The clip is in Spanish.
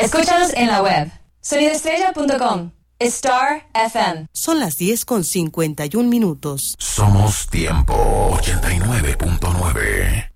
Escúchanos en la web sonidoestrella.com. Star FM. Son las 10:51. Somos Tiempo 89.9.